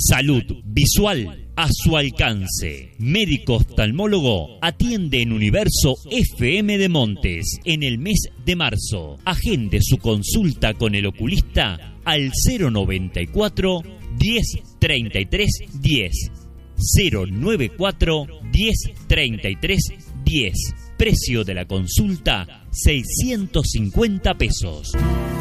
Salud visual a su alcance. Médico oftalmólogo atiende en Universo FM de Montes en el mes de marzo. Agende su consulta con el oculista al 094 10 33 10. 094 10 33 10. Precio de la consulta, 650 pesos.